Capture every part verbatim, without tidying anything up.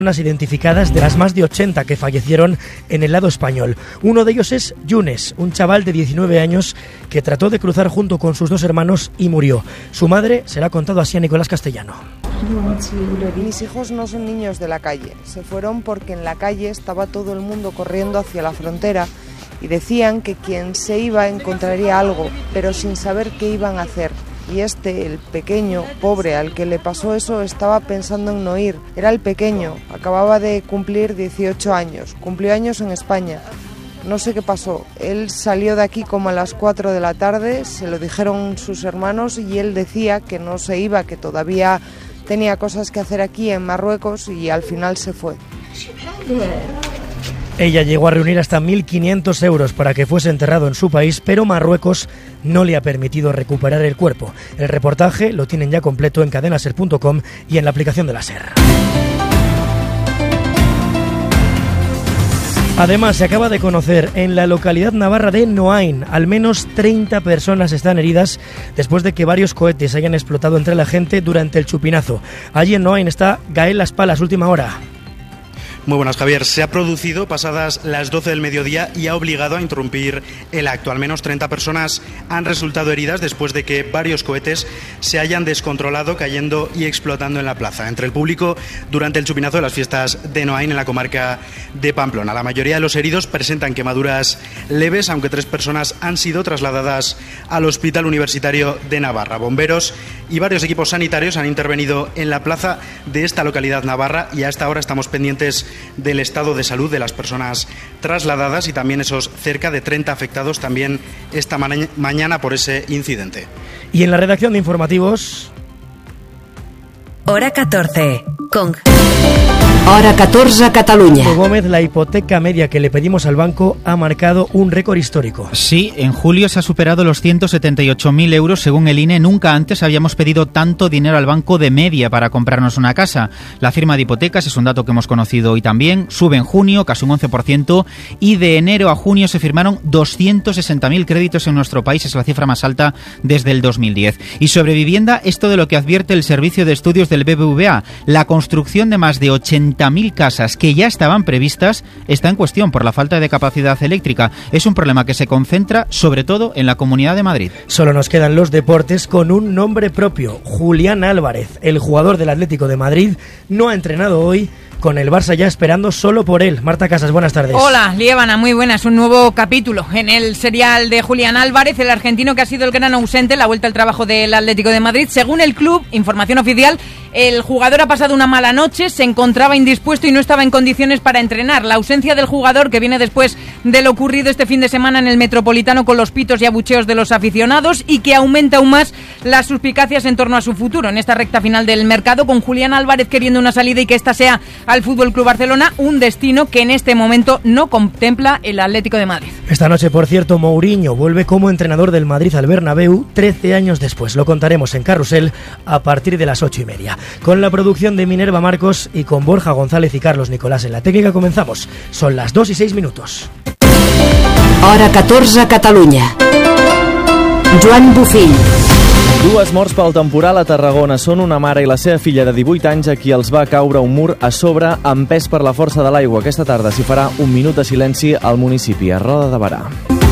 identificadas de las más de ochenta que fallecieron en el lado español. Uno de ellos es Yunes, un chaval de diecinueve años que trató de cruzar junto con sus dos hermanos y murió. Su madre se la ha contado así a Nicolás Castellano. Mis hijos no son niños de la calle, se fueron porque en la calle estaba todo el mundo corriendo hacia la frontera y decían que quien se iba encontraría algo, pero sin saber qué iban a hacer. Y este, el pequeño, pobre, al que le pasó eso, estaba pensando en no ir. Era el pequeño, acababa de cumplir dieciocho años, cumplió años en España. No sé qué pasó, él salió de aquí como a las cuatro de la tarde, se lo dijeron sus hermanos y él decía que no se iba, que todavía tenía cosas que hacer aquí en Marruecos y al final se fue. Ella llegó a reunir hasta mil quinientos euros para que fuese enterrado en su país, pero Marruecos no le ha permitido recuperar el cuerpo. El reportaje lo tienen ya completo en cadena ser punto com y en la aplicación de la SER. Además, se acaba de conocer en la localidad navarra de Noain, al menos treinta personas están heridas después de que varios cohetes hayan explotado entre la gente durante el chupinazo. Allí en Noain está Gael Las Palas, última hora. Muy buenas, Javier. Se ha producido pasadas las doce del mediodía y ha obligado a interrumpir el acto. Al menos treinta personas han resultado heridas después de que varios cohetes se hayan descontrolado, cayendo y explotando en la plaza. Entre el público durante el chupinazo de las fiestas de Noain en la comarca de Pamplona. La mayoría de los heridos presentan quemaduras leves, aunque tres personas han sido trasladadas al Hospital Universitario de Navarra. Bomberos y varios equipos sanitarios han intervenido en la plaza de esta localidad navarra y hasta ahora estamos pendientes del estado de salud de las personas trasladadas y también esos cerca de treinta afectados también esta ma- mañana por ese incidente. Y en la redacción de informativos... Hora catorce, con... Hora catorze a Cataluña. Gómez, la hipoteca media que le pedimos al banco ha marcado un récord histórico. Sí, en julio se ha superado los ciento setenta y ocho mil euros según el I N E. Nunca antes habíamos pedido tanto dinero al banco de media para comprarnos una casa. La firma de hipotecas es un dato que hemos conocido hoy también. Sube en junio, casi un once por ciento, y de enero a junio se firmaron doscientos sesenta mil créditos en nuestro país. Es la cifra más alta desde el dos mil diez. Y sobre vivienda, esto de lo que advierte el Servicio de Estudios del B B V A. La construcción de más de ochenta mil casas que ya estaban previstas está en cuestión por la falta de capacidad eléctrica. Es un problema que se concentra sobre todo en la Comunidad de Madrid. Solo nos quedan los deportes con un nombre propio. Julián Álvarez, el jugador del Atlético de Madrid, no ha entrenado hoy, con el Barça ya esperando solo por él. Marta Casas, buenas tardes. Hola, Liébana, muy buenas. Un nuevo capítulo en el serial de Julián Álvarez, el argentino que ha sido el gran ausente en la vuelta al trabajo del Atlético de Madrid. Según el club, información oficial, el jugador ha pasado una mala noche, se encontraba indispuesto y no estaba en condiciones para entrenar. La ausencia del jugador, que viene después de lo ocurrido este fin de semana en el Metropolitano con los pitos y abucheos de los aficionados, y que aumenta aún más las suspicacias en torno a su futuro en esta recta final del mercado, con Julián Álvarez queriendo una salida y que esta sea al F C Barcelona, un destino que en este momento no contempla el Atlético de Madrid. Esta noche, por cierto, Mourinho vuelve como entrenador del Madrid al Bernabéu trece años después. Lo contaremos en Carrusel a partir de las ocho y media. Con la producción de Minerva Marcos y con Borja González y Carlos Nicolás en la técnica comenzamos. Son las dos y seis minutos. Hora catorze a Catalunya. Joan Bufill. Dues morts pel temporal a Tarragona. Són una mare i la seva filla de divuit anys a qui els va caure un mur a sobre empès per la força de l'aigua. Aquesta tarda s'hi farà un minut de silenci al municipi, a Roda de Berà.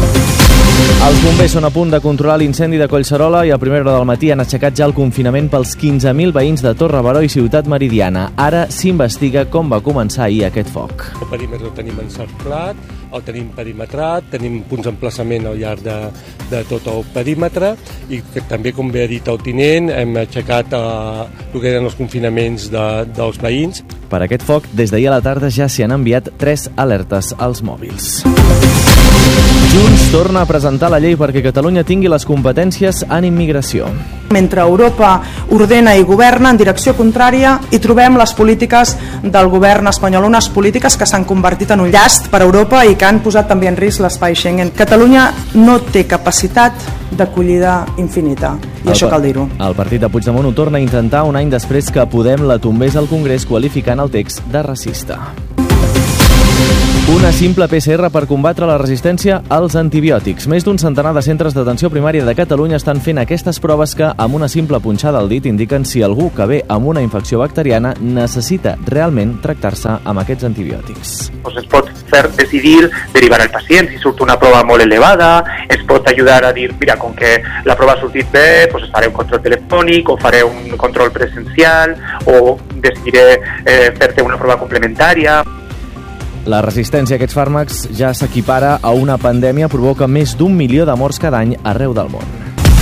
Els bombers són a punt de controlar l'incendi de Collserola i a primera hora del matí han aixecat ja el confinament pels quinze mil veïns de Torre-Baró i Ciutat Meridiana. Ara s'investiga com va començar ahir aquest foc. El perímetre el tenim encerclat, el tenim perimetrat, tenim punts d'emplaçament al llarg de, de tot el perímetre i que, també, com bé ha dit el tinent, hem aixecat eh, el que eren els confinaments de, dels veïns. Per aquest foc, des d'ahir a la tarda ja s'hi han enviat tres alertes als mòbils. Junts torna a presentar la llei perquè Catalunya tingui les competències en immigració. Mentre Europa ordena i governa en direcció contrària i trobem les polítiques del govern espanyol, unes polítiques que s'han convertit en un llast per a Europa i que han posat també en risc l'espai Schengen. Catalunya no té capacitat d'acollida infinita, i el això cal dir-ho. El partit de Puigdemont ho torna a intentar un any després que Podem la tombés al Congrés qualificant el text de racista. Una simple P C R per combatre la resistència als antibiòtics. Més d'un centenar de centres d'atenció primària de Catalunya estan fent aquestes proves que, amb una simple punxada al dit, indiquen si algú que ve amb una infecció bacteriana necessita realment tractar-se amb aquests antibiòtics. Pues es pot fer decidir derivar al pacient si surt una prova molt elevada, es pot ajudar a dir, mira, com que la prova ha sortit bé, pues faré un control telefònic o faré un control presencial o decidiré eh, fer-te una prova complementària. La resistència a aquests fàrmacs ja s'equipara a una pandèmia, provoca més d'un milió de morts cada any arreu del món.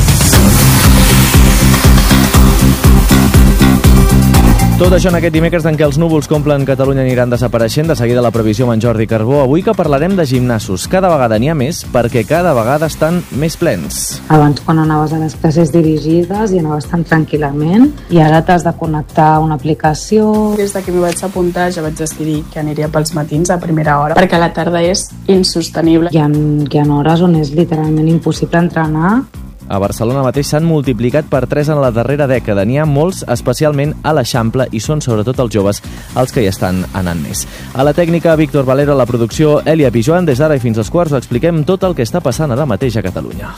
Tot això en aquest dimecres en què els núvols que omplen Catalunya aniran desapareixent. De seguida la previsió amb en Jordi Carbó. Avui que parlarem de gimnasos. Cada vegada n'hi ha més perquè cada vegada estan més plens. Abans, quan anaves a les classes dirigides i anaves tan tranquil·lament, i ara t'has de connectar a una aplicació. Des que m'hi vaig apuntar ja vaig decidir que aniria pels matins a primera hora, perquè a la tarda és insostenible. Hi ha, hi ha hores on és literalment impossible entrenar. A Barcelona mateix s'han multiplicat per tres en la darrera dècada. N'hi ha molts, especialment a l'Eixample, i són sobretot els joves els que hi estan anant més. A la tècnica, Víctor Valero, a la producció, Elia Pijoan. Des d'ara i fins als quarts expliquem tot el que està passant ara mateix a Catalunya.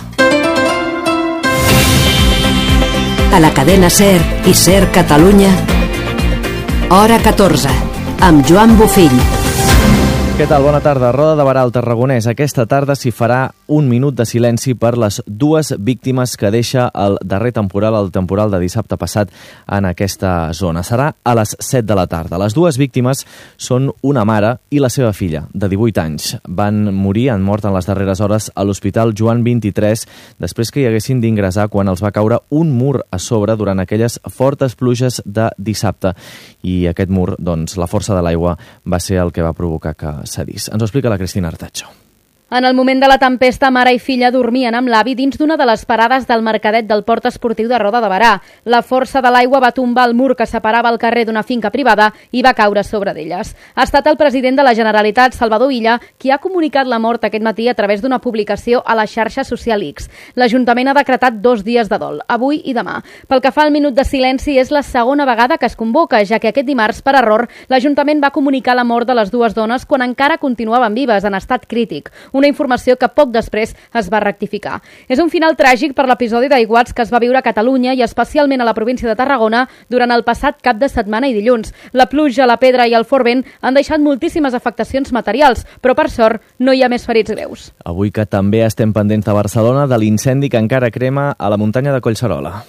A la cadena SER i SER Catalunya, hora catorze, amb Joan Bofill. Què tal? Bona tarda. Roda de Barà al Tarragonès. Aquesta tarda s'hi farà un minut de silenci per les dues víctimes que deixa el darrer temporal, el temporal de dissabte passat en aquesta zona. Serà a les set de la tarda. Les dues víctimes són una mare i la seva filla, de divuit anys. Van morir, han mort en les darreres hores a l'Hospital Joan vint-i-tres després que hi haguessin d'ingressar quan els va caure un mur a sobre durant aquelles fortes pluges de dissabte. I aquest mur, doncs, la força de l'aigua va ser el que va provocar que cedís. Ens ho explica la Cristina Artacho. En el moment de la tempesta, mare i filla dormien amb l'avi dins d'una de les parades del mercadet del port esportiu de Roda de Barà. La força de l'aigua va tombar el mur que separava el carrer d'una finca privada i va caure sobre d'elles. Ha estat el president de la Generalitat, Salvador Illa, qui ha comunicat la mort aquest matí a través d'una publicació a la xarxa social X. L'Ajuntament ha decretat dos dies de dol, avui i demà. Pel que fa al minut de silenci, és la segona vegada que es convoca, ja que aquest dimarts, per error, l'Ajuntament va comunicar la mort de les dues dones quan encara continuaven vives, en estat crític. Una informació que poc després es va rectificar. És un final tràgic per l'episodi d'aiguats que es va viure a Catalunya i especialment a la província de Tarragona durant el passat cap de setmana i dilluns. La pluja, la pedra i el fort vent han deixat moltíssimes afectacions materials, però per sort no hi ha més ferits greus. Avui que també estem pendents de Barcelona de l'incendi que encara crema a la muntanya de Collserola.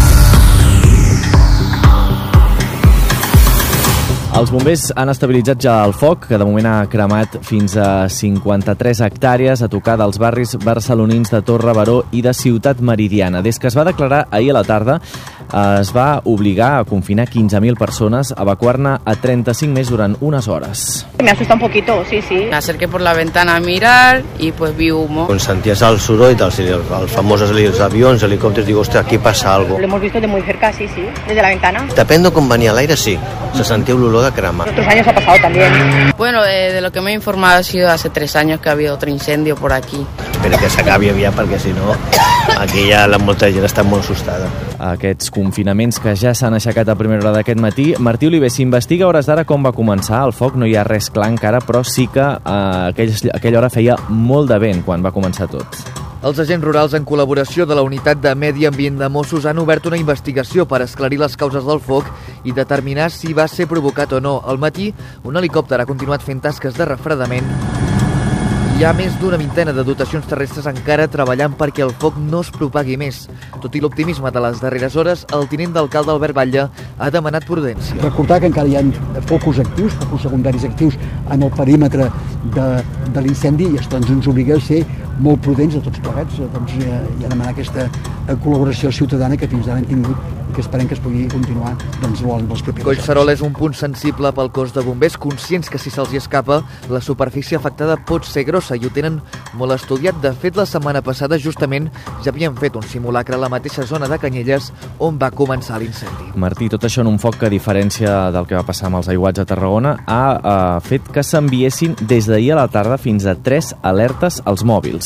Els bombers han estabilitzat ja el foc, que de moment ha cremat fins a cinquanta-tres hectàrees a tocar dels barris barcelonins de Torre Baró i de Ciutat Meridiana. Des que es va declarar ahir a la tarda, es va obligar a confinar quinze mil persones, a evacuar-ne a trenta-cinc més durant unes hores. Me asusta un poquito, sí, sí. Me acerqué por la ventana a mirar y pues vi humo. Cuando sentías el soroll dels els famosos els avions, helicòpters, digo, hostia, aquí pasa algo. Lo hemos visto de muy cerca, sí, sí, desde la ventana. Depende com venia l'aire, sí. Se sentia l'olor de crema. Otros años ha pasado también. Bueno, eh, de lo que me he informado ha sido hace tres años que ha habido otro incendio por aquí. Espero que s'acabi aviat perquè si no aquí ja la molta gent està molt assustada. Aquests confinaments que ja s'han aixecat a primera hora d'aquest matí. Martí Oliver, s'investiga a hores d'ara com va començar el foc. No hi ha res clar encara, però sí que a aquella hora feia molt de vent quan va començar tot. Els agents rurals, en col·laboració de la Unitat de Medi Ambient de Mossos, han obert una investigació per esclarir les causes del foc i determinar si va ser provocat o no. Al matí, un helicòpter ha continuat fent tasques de refredament. Hi ha més d'una vintena de dotacions terrestres encara treballant perquè el foc no es propagui més. Tot i l'optimisme de les darreres hores, el tinent d'alcalde Albert Batlle ha demanat prudència. Recordar que encara hi ha focus actius, focus secundaris actius en el perímetre de, de l'incendi i això doncs, ens obliga a ser molt prudents a tots plegats doncs, i, a, i a demanar aquesta col·laboració ciutadana que fins ara hem tingut i que esperem que es pugui continuar doncs, els propers. Collserola és un punt sensible pel cos de bombers, conscients que si se'ls escapa, la superfície afectada pot ser grossa i ho tenen molt estudiat. De fet, la setmana passada justament ja havien fet un simulacre a la mateixa zona de Canyelles on va començar l'incendi. Martí, tot això en un foc que, a diferència del que va passar amb els aiguats a Tarragona, ha eh, fet que s'enviessin des d'ahir a la tarda fins a tres alertes als mòbils.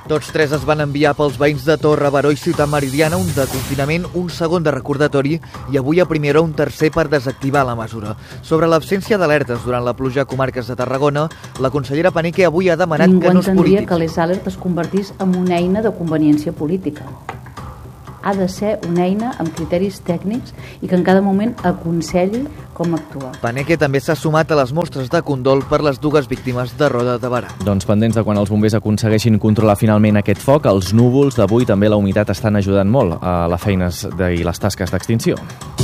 Tots tres es van enviar pels veïns de Torre Baró i Ciutat Meridiana, un de confinament, un segon de recordatori i avui a primera un tercer per desactivar la mesura. Sobre l'absència d'alertes durant la pluja a comarques de Tarragona, la consellera Paneque avui ha demanat Ningú que no es entendria polititzi. que les alertes es convertís en una eina de conveniència política. Ha de ser una eina amb criteris tècnics i que en cada moment aconselli com actuar. Paneque també s'ha sumat a les mostres de condol per les dues víctimes de Roda de Barà. Doncs pendents de quan els bombers aconsegueixin controlar finalment aquest foc, els núvols d'avui també la humitat estan ajudant molt a les feines de, i les tasques d'extinció.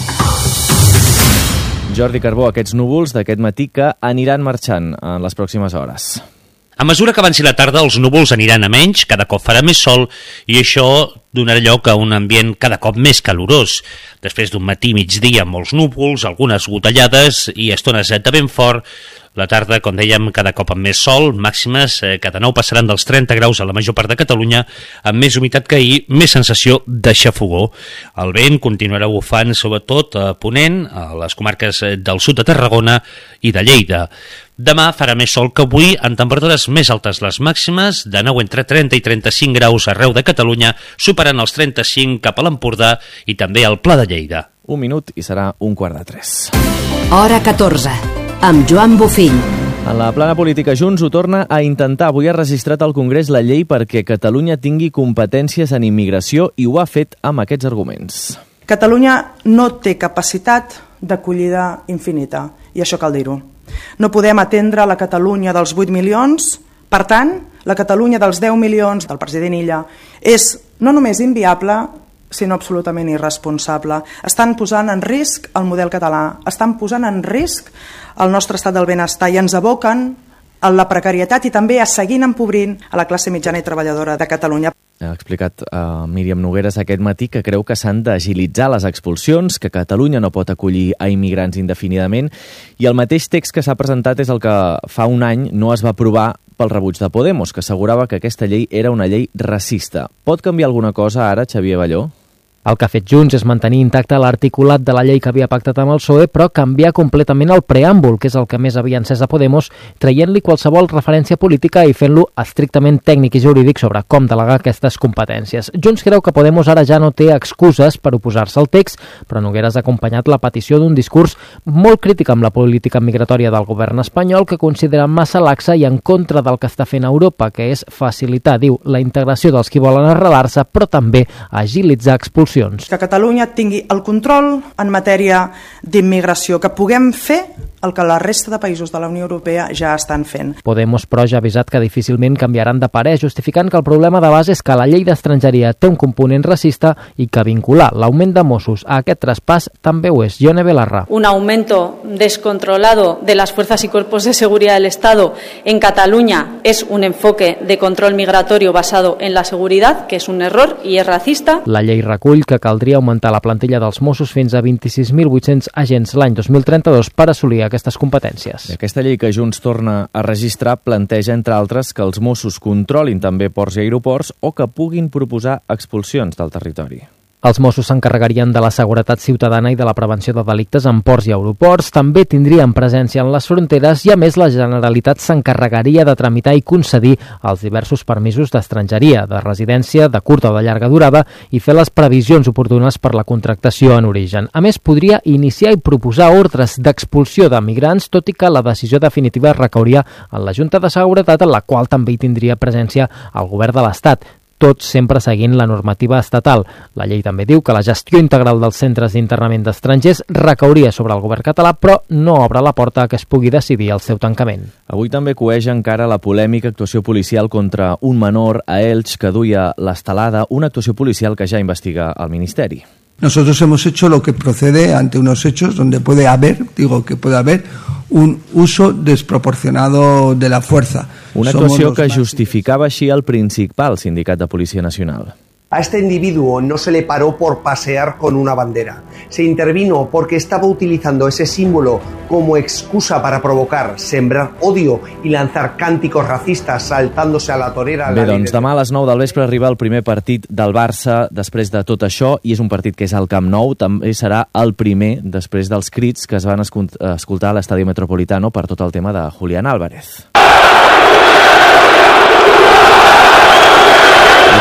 Jordi Carbó, aquests núvols d'aquest matí que aniran marxant en les pròximes hores. A mesura que avanci la tarda, els núvols aniran a menys, cada cop farà més sol i això donarà lloc a un ambient cada cop més calorós. Després d'un matí migdia amb molts núvols, algunes gotellades i estones de vent fort, la tarda, com dèiem, cada cop amb més sol, màximes eh, que de nou passaran dels trenta graus a la major part de Catalunya, amb més humitat que ahir, més sensació de xafogó. El vent continuarà bufant sobretot a Ponent, a les comarques del sud de Tarragona i de Lleida. Demà farà més sol que avui, en temperatures més altes les màximes, de nou entre trenta i trenta-cinc graus arreu de Catalunya, superant els trenta-cinc cap a l'Empordà i també al Pla de Lleida. Un minut i serà un quart de tres. Hora catorze, amb Joan Bofill. En la plana política, Junts ho torna a intentar. Avui ha registrat al Congrés la llei perquè Catalunya tingui competències en immigració i ho ha fet amb aquests arguments. Catalunya no té capacitat d'acollida infinita, i això cal dir-ho. No podem atendre la Catalunya dels vuit milions, per tant, la Catalunya dels deu milions del president Illa és no només inviable, sinó absolutament irresponsable. Estan posant en risc el model català, estan posant en risc el nostre estat del benestar i ens aboquen a la precarietat i també a seguir empobrint a la classe mitjana i treballadora de Catalunya. Ha explicat uh, Míriam Nogueras aquest matí que creu que s'han d'agilitzar les expulsions, que Catalunya no pot acollir a immigrants indefinidament i el mateix text que s'ha presentat és el que fa un any no es va aprovar pel rebuig de Podemos, que assegurava que aquesta llei era una llei racista. Pot canviar alguna cosa ara, Xavier Balló? El que ha fet Junts és mantenir intacte l'articulat de la llei que havia pactat amb el P S O E, però canviar completament el preàmbul, que és el que més havia encès a Podemos, traient-li qualsevol referència política i fent-lo estrictament tècnic i jurídic sobre com delegar aquestes competències. Junts creu que Podemos ara ja no té excuses per oposar-se al text, però Nogueras ha acompanyat la petició d'un discurs molt crític amb la política migratòria del govern espanyol, que considera massa laxa i en contra del que està fent Europa, que és facilitar, diu, la integració dels qui volen arrelar-se, però també agilitzar expulsions. Que Catalunya tingui el control en matèria d'immigració, que puguem fer el que la resta de països de la Unió Europea ja estan fent. Podemos, però, ja ha avisat que difícilment canviaran de parer, justificant que el problema de base és que la llei d'estrangeria té un component racista i que vincular l'augment de Mossos a aquest traspàs també ho és. Ione Belarra. Un aumento descontrolado de las fuerzas y cuerpos de seguridad del Estado en Cataluña es un enfoque de control migratorio basado en la seguridad, que es un error y es racista. La llei recull que caldria augmentar la plantilla dels Mossos fins a vint-i-sis mil vuit-cents agents l'any dos mil trenta-dos per assolir aquestes competències. Aquesta llei que Junts torna a registrar planteja, entre altres, que els Mossos controlin també ports i aeroports o que puguin proposar expulsions del territori. Els Mossos s'encarregarien de la seguretat ciutadana i de la prevenció de delictes en ports i aeroports, també tindrien presència en les fronteres i, a més, la Generalitat s'encarregaria de tramitar i concedir els diversos permisos d'estrangeria, de residència, de curta o de llarga durada i fer les previsions oportunes per la contractació en origen. A més, podria iniciar i proposar ordres d'expulsió de migrants, tot i que la decisió definitiva recauria en la Junta de Seguretat, en la qual també hi tindria presència el govern de l'Estat, tot sempre seguint la normativa estatal. La llei també diu que la gestió integral dels centres d'internament d'estrangers recauria sobre el govern català, però no obre la porta a que es pugui decidir el seu tancament. Avui també coeix encara la polèmica actuació policial contra un menor a Elx que duia l'estelada, una actuació policial que ja investiga el Ministeri. Nosotros hemos hecho lo que procede ante unos hechos donde puede haber, digo que puede haber, un uso desproporcionado de la fuerza. Una actuació que justificava així el Principal Sindicat de Policia Nacional. A este individuo no se le paró por pasear con una bandera. Se intervino porque estaba utilizando ese símbolo como excusa para provocar, sembrar odio y lanzar cánticos racistas saltándose a la torera. Bé, doncs demà a les nou del vespre arriba el primer partit del Barça després de tot això, i és un partit que és al Camp Nou, també serà el primer després dels crits que es van escoltar a l'Estadi Metropolitano per tot el tema de Julián Álvarez.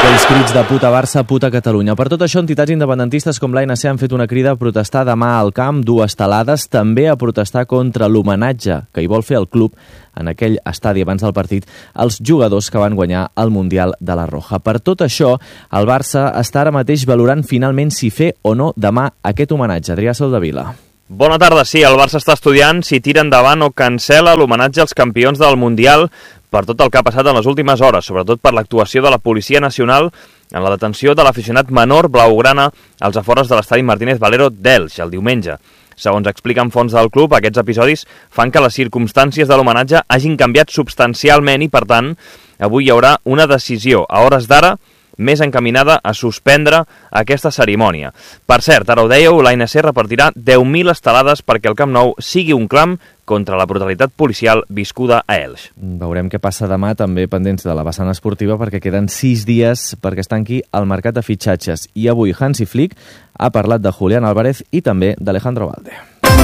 aquells crits de puta Barça, puta Catalunya. Per tot això, entitats independentistes com l'A N C han fet una crida a protestar demà al camp, dues talades, també a protestar contra l'homenatge que hi vol fer el club en aquell estadi abans del partit als jugadors que van guanyar el Mundial de la Roja. Per tot això, el Barça està ara mateix valorant finalment si fer o no demà aquest homenatge. Adrià Soldevila. Bona tarda, sí, el Barça està estudiant si tira endavant o cancela l'homenatge als campions del Mundial per tot el que ha passat en les últimes hores, sobretot per l'actuació de la Policia Nacional en la detenció de l'aficionat menor blaugrana als afores de l'estadi Martínez Valero d'Elx el diumenge. Segons expliquen fonts del club, aquests episodis fan que les circumstàncies de l'homenatge hagin canviat substancialment i, per tant, avui hi haurà una decisió a hores d'ara més encaminada a suspendre aquesta cerimònia. Per cert, ara ho dèieu, l'A N C repartirà deu mil estelades perquè el Camp Nou sigui un clam contra la brutalitat policial viscuda a Elx. Veurem què passa demà, també pendents de la vessant esportiva, perquè queden sis dies perquè es tanqui el mercat de fitxatges. I avui Hansi Flick ha parlat de Julián Álvarez i també d'Alejandro Valde.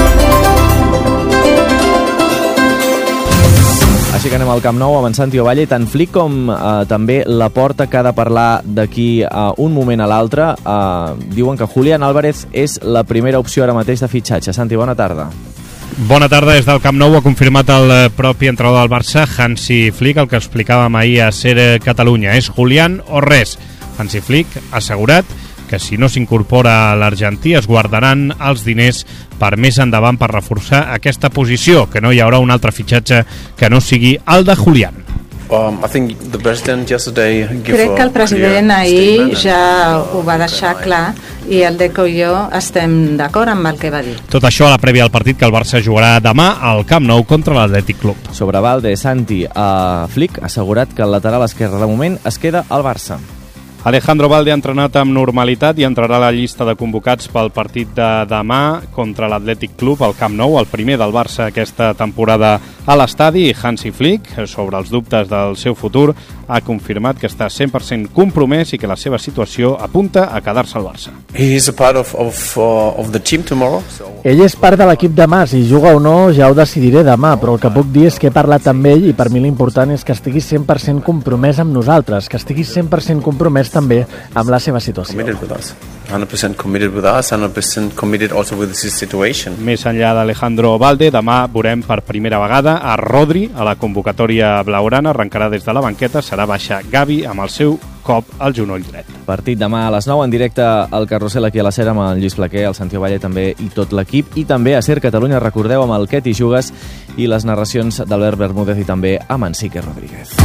Així que anem al Camp Nou amb en Santi Ovalle. Tant Flick com eh, també Laporta, que ha de parlar d'aquí eh, un moment a l'altre, eh, diuen que Julián Álvarez és la primera opció ara mateix de fitxatge. Santi, bona tarda. Bona tarda des del Camp Nou. Ha confirmat el propi entrenador del Barça, Hansi Flick, el que explicàvem ahir a Ser Catalunya. És Julián o res. Hansi Flick ha assegurat que si no s'incorpora a l'argentí es guardaran els diners per més endavant per reforçar aquesta posició, que no hi haurà un altre fitxatge que no sigui el de Julián. Um, I think the president yesterday gave Crec que el president ahir ja ho va deixar clar i el Deco i jo estem d'acord amb el que va dir. Tot això a la prèvia del partit que el Barça jugarà demà al Camp Nou contra l'Atlètic Club. Sobre Valde, Santi, uh, Flick ha assegurat que el lateral esquerre de moment es queda al Barça. Alejandro Valde ha entrenat amb normalitat i entrarà a la llista de convocats pel partit de demà contra l'Atlètic Club al Camp Nou, el primer del Barça aquesta temporada a l'estadi. I Hansi Flick, sobre els dubtes del seu futur, ha confirmat que està cent per cent compromès i que la seva situació apunta a quedar-se al Barça. He is a part of, of, uh, of the team tomorrow, so... Ell és part de l'equip demà, si juga o no ja ho decidiré demà, però el que puc dir és que he parlat amb ell i per mi l'important és que estigui cent per cent compromès amb nosaltres, que estigui cent per cent compromès també amb la seva situació. one hundred percent committed with us, one hundred percent committed also with this situation. Més enllà d'Alejandro Valde, demà veurem per primera vegada a Rodri a la convocatòria blaugrana, arrencarà des de la banqueta, serà baixa Gavi amb el seu cop al genoll dret. Partit demà a les nou en directe al Carrusel aquí a la Ser amb el Lluís Plaquer, el Santi Ovalle també i tot l'equip, i també a Ser Catalunya, recordeu, amb el Quet i Jugues i les narracions d'Albert Bermúdez i també amb en Sique Rodríguez.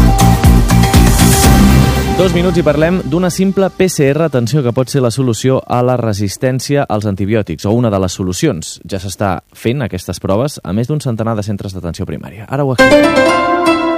Dos minuts i parlem d'una simple P C R, atenció, que pot ser la solució a la resistència als antibiòtics, o una de les solucions. Ja s'està fent aquestes proves a més d'un centenar de centres d'atenció primària. Ara ho explicarem.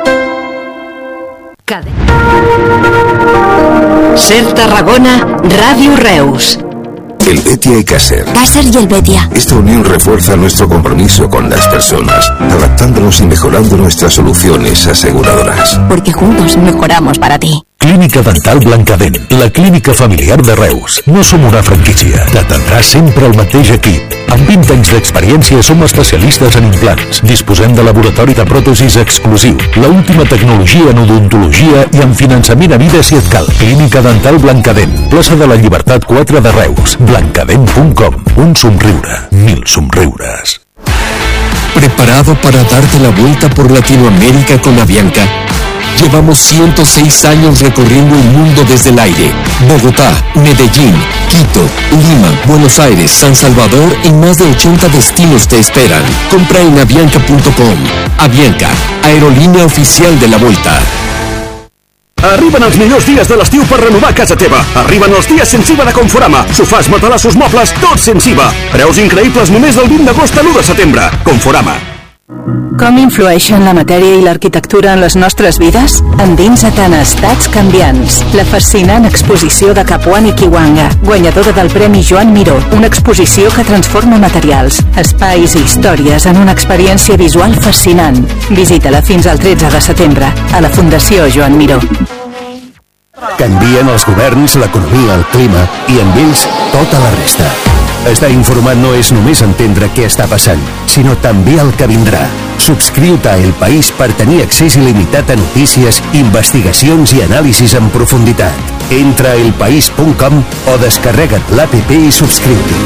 Ser Tarragona, Ràdio Reus. El Betia y Caser. Caser y el Betia. Esta unión refuerza nuestro compromiso con las personas, adaptándonos y mejorando nuestras soluciones aseguradoras. Porque juntos mejoramos para ti. Clínica Dental Blancadent, la clínica familiar de Reus. No som una franquícia. T'atendrà sempre el mateix equip. Amb vint anys d'experiència som especialistes en implants. Disposem de laboratori de pròtesis exclusiu, la última tecnologia en odontologia i en finançament a vida si et cal. Clínica Dental Blancadent, plaça de la Llibertat quatre de Reus. blancadent punt com. Un somriure, mil somriures. ¿Preparado para darte la vuelta por Latinoamérica con Avianca? Llevamos ciento seis años recorriendo el mundo desde el aire. Bogotá, Medellín, Quito, Lima, Buenos Aires, San Salvador y más de ochenta destinos te esperan. Compra en avianca punto com. Avianca, aerolínea oficial de la Volta. Arriben els millors dies de l'estiu per renovar casa teva. Arriben els dies sense I V A de Conforama. Sofàs, matalassos, mobles, tots sense I V A. Preus increïbles només del vint d'agost a l'u de setembre. Conforama. Com influeixen la matèria i l'arquitectura en les nostres vides? Endinsa't en Estats Canviants, la fascinant exposició de Capuan i Kiwanga, guanyadora del Premi Joan Miró, una exposició que transforma materials, espais i històries en una experiència visual fascinant. Visita-la fins al tretze de setembre a la Fundació Joan Miró. Canvien els governs, l'economia, el clima i amb ells tota la resta. Estar informat no és només entendre què està passant, sinó també el que vindrà. Som Subscriu-te a El País per tenir accés il·limitat a notícies, investigacions i anàlisis en profunditat. Entra a elpaís punt com o descarrega't l'app i subscriu-t'hi.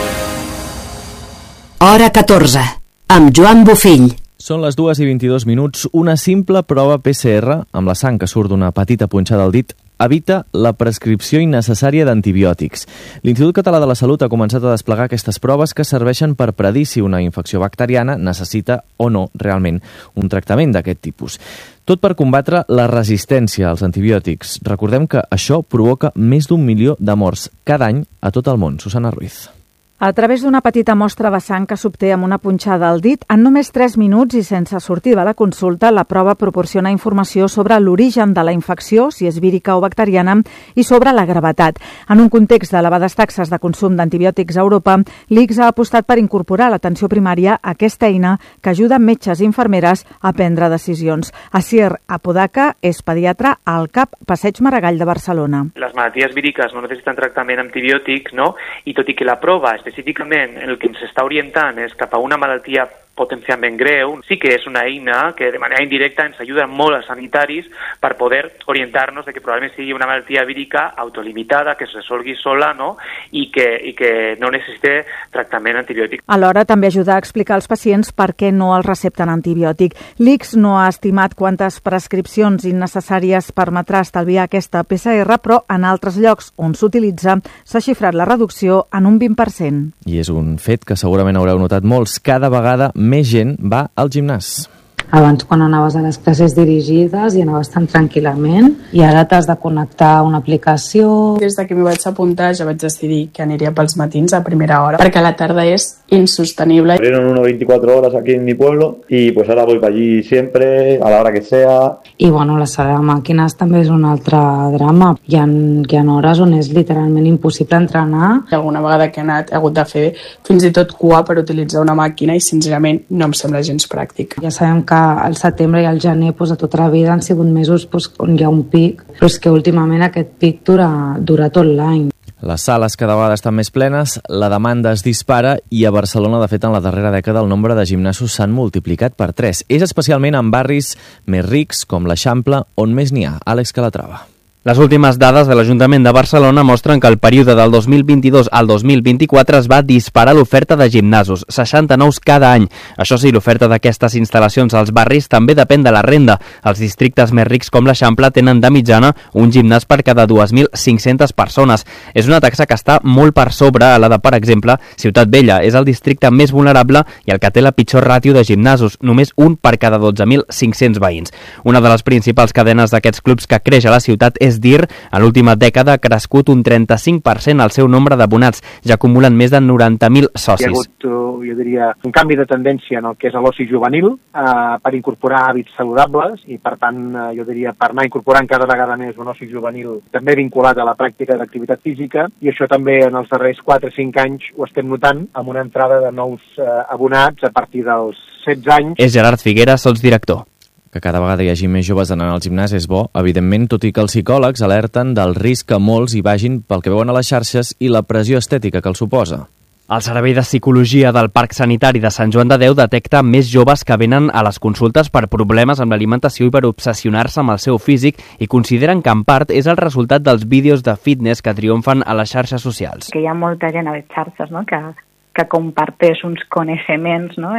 Hora catorze, amb Joan Bofill. Són les dues i vint-i-dos minuts. Una simple prova P C R amb la sang que surt d'una petita punxada al dit evita la prescripció innecessària d'antibiòtics. L'Institut Català de la Salut ha començat a desplegar aquestes proves que serveixen per predir si una infecció bacteriana necessita o no realment un tractament d'aquest tipus. Tot per combatre la resistència als antibiòtics. Recordem que això provoca més d'un milió de morts cada any a tot el món. Susana Ruiz. A través d'una petita mostra de sang que s'obté amb una punxada al dit, en només tres minuts i sense sortir de la consulta, la prova proporciona informació sobre l'origen de la infecció, si és vírica o bacteriana, i sobre la gravetat. En un context d'elevades taxes de consum d'antibiòtics a Europa, l'I C S ha apostat per incorporar a l'atenció primària aquesta eina que ajuda metges i infermeres a prendre decisions. Asier Apodaca és pediatre al C A P Passeig Maragall de Barcelona. Les malalties víriques no necessiten tractament antibiòtic, no? I tot i que la prova específicament el que ens està orientant és cap a una malaltia potencialment greu, sí que és una eina que de manera indirecta ens ajuda molt als sanitaris per poder orientar-nos de que probablement sigui una malaltia vírica autolimitada, que es resolgui sola, no? I que, i que no necessite tractament antibiòtic. Alhora també ajuda a explicar als pacients per què no els recepten antibiòtic. L'I C S no ha estimat quantes prescripcions innecessàries permetrà estalviar aquesta P C R, però en altres llocs on s'utilitza s'ha xifrat la reducció en un vint per cent. I és un fet que segurament haureu notat molts. Cada vegada més gent va al gimnàs. Abans, quan anaves a les classes dirigides i anaves tan tranquil·lament, i ara t'has de connectar a una aplicació. Des de que m'hi vaig apuntar ja vaig decidir que aniria pels matins a primera hora, perquè a la tarda és insostenible. Abrieron uno veinticuatro horas aquí en mi pueblo y pues ahora voy para allí siempre, a la hora que sea. I bueno, la sala de màquines també és un altre drama. Hi ha, hi ha hores on és literalment impossible entrenar. I alguna vegada que he anat he hagut de fer fins i tot cua per utilitzar una màquina i sincerament no em sembla gens pràctic. Ja sabem que al setembre i al gener pues, a tota la vida han sigut mesos pues, on hi ha un pic, però és que últimament aquest pic dura, dura tot l'any. Les sales cada vegada estan més plenes, la demanda es dispara i a Barcelona, de fet, en la darrera dècada el nombre de gimnasos s'han multiplicat per tres. És especialment en barris més rics, com l'Eixample, on més n'hi ha. Àlex Calatrava. Les últimes dades de l'Ajuntament de Barcelona mostren que el període del dos mil vint-i-dos al dos mil vint-i-quatre es va disparar l'oferta de gimnasos, seixanta nous cada any. Això sí, l'oferta d'aquestes instal·lacions als barris també depèn de la renda. Els districtes més rics com l'Eixample tenen de mitjana un gimnàs per cada dues mil cinc-centes persones. És una taxa que està molt per sobre a la de, per exemple, Ciutat Vella. És el districte més vulnerable i el que té la pitjor ràtio de gimnasos, només un per cada dotze mil cinc-cents veïns. Una de les principals cadenes d'aquests clubs que creix a la ciutat és D I R. A l'última dècada ha crescut un trenta-cinc per cent el seu nombre d'abonats, ja acumulen més de noranta mil socis. Hi ha hagut, jo diria, un canvi de tendència en el que és l'oci juvenil eh, per incorporar hàbits saludables i, per tant, eh, jo diria, per anar incorporant cada vegada més un oci juvenil també vinculat a la pràctica d'activitat física, i això també en els darrers quatre o cinc anys ho estem notant amb una entrada de nous eh, abonats a partir dels setze anys. És Gerard Figuera, sotsdirector. Que cada vegada hi hagi més joves anant al gimnàs és bo, evidentment, tot i que els psicòlegs alerten del risc que molts hi vagin pel que veuen a les xarxes i la pressió estètica que els suposa. El Servei de Psicologia del Parc Sanitari de Sant Joan de Déu detecta més joves que venen a les consultes per problemes amb l'alimentació i per obsessionar-se amb el seu físic i consideren que en part és el resultat dels vídeos de fitness que triomfen a les xarxes socials. Que hi ha molta gent a les xarxes, no?, que, que comparteix uns coneixements, no?,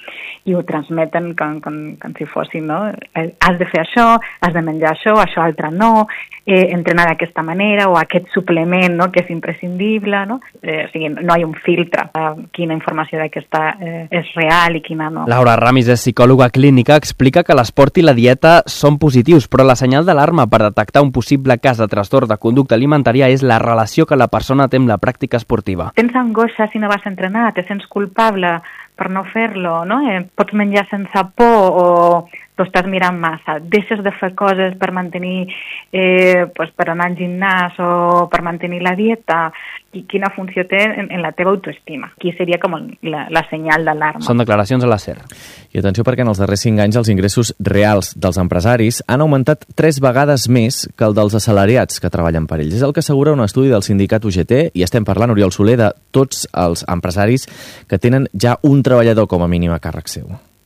i ho transmeten com, com, com si fossin, no? Has de fer això, has de menjar això, això altre no, eh, entrenar d'aquesta manera o aquest suplement, no?, que és imprescindible, no? Eh, o sigui, no hi ha un filtre. Eh, quina informació d'aquesta eh, és real i quina no. Laura Ramis és psicòloga clínica, explica que l'esport i la dieta són positius, però la senyal d'alarma per detectar un possible cas de trastorn de conducta alimentària és la relació que la persona té amb la pràctica esportiva. Tens angoixa si no vas a entrenar, te sents culpable per no fer-lo, no? Eh, pots menjar sense por o t'ho estàs mirant massa, deixes de fer coses per mantenir, eh, pues per anar al gimnàs o per mantenir la dieta, i quina funció té en, en la teva autoestima. Aquí seria com la, la senyal d'alarma. Són declaracions a la SER. I atenció, perquè en els darrers cinc anys els ingressos reals dels empresaris han augmentat tres vegades més que el dels assalariats que treballen per ells. És el que assegura un estudi del sindicat U G T, i estem parlant, Oriol Soler, de tots els empresaris que tenen ja un treballador com a mínim a càrrec seu.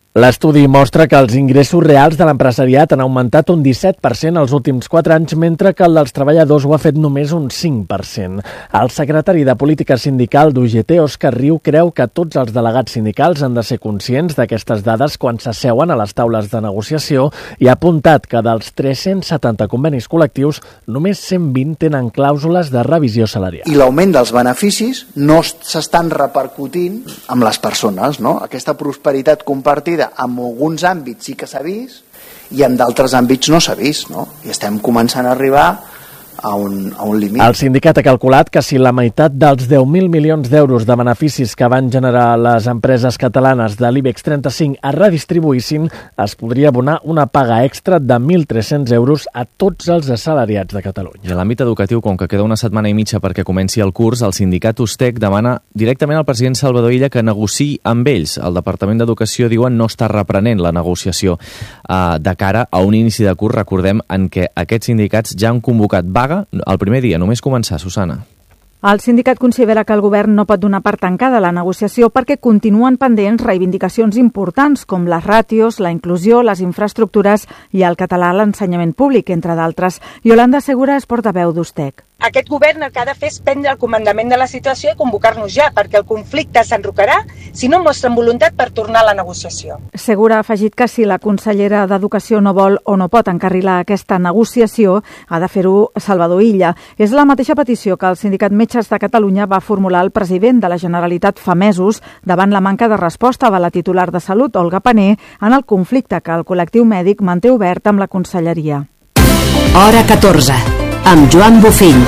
L'estudi mostra que els ingressos reals de l'empresariat han augmentat un disset per cent els últims quatre anys, mentre que el dels treballadors ho ha fet només un cinc per cent. El secretari de Política Sindical d'U G T, Òscar Riu, creu que tots els delegats sindicals han de ser conscients d'aquestes dades quan s'asseuen a les taules de negociació i ha apuntat que dels tres-cents setanta convenis col·lectius, només cent vint tenen clàusules de revisió salarial. I l'augment dels beneficis no s'estan repercutint amb les persones, no? Aquesta prosperitat compartida en alguns àmbits sí que s'ha vist i en d'altres àmbits no s'ha vist, no? I estem començant a arribar a un, a un límit. El sindicat ha calculat que si la meitat dels deu mil milions d'euros de beneficis que van generar les empreses catalanes de l'IBEX trenta-cinc es redistribuïssin, es podria abonar una paga extra de mil tres-cents euros a tots els assalariats de Catalunya. I a l'àmbit educatiu, com que queda una setmana i mitja perquè comenci el curs, el sindicat USTEC demana directament al president Salvador Illa que negociï amb ells. El Departament d'Educació, diuen, no està reprenent la negociació eh, de cara a un inici de curs, recordem, en què aquests sindicats ja han convocat vaga el primer dia, només començar, Susana. El sindicat considera que el govern no pot donar per tancada la negociació perquè continuen pendents reivindicacions importants com les ràtios, la inclusió, les infraestructures i el català a l'ensenyament públic, entre d'altres. Yolanda Segura és portaveu d'USTEC. Aquest govern el que ha de fer és prendre el comandament de la situació i convocar-nos ja, perquè el conflicte s'enrocarà si no mostren voluntat per tornar a la negociació. Segura ha afegit que si la consellera d'Educació no vol o no pot encarrilar aquesta negociació, ha de fer-ho Salvador Illa. És la mateixa petició que el sindicat Metges de Catalunya va formular al president de la Generalitat fa mesos davant la manca de resposta de la titular de Salut, Olga Pané, en el conflicte que el col·lectiu mèdic manté obert amb la conselleria. Hora catorze, amb Joan Bofill.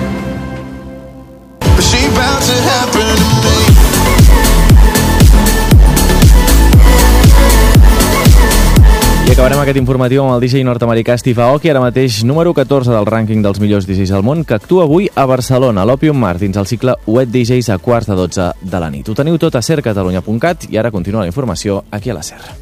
I acabarem aquest informatiu amb el D J nord-americà Steve Aoki, ara mateix número catorze del rànquing dels millors D Js del món, que actua avui a Barcelona, a l'Opium Mar, dins el cicle Wet D Js a quarts de dotze de la nit. Ho teniu tot a ser catalunya punt cat i ara continua la informació aquí a la SER.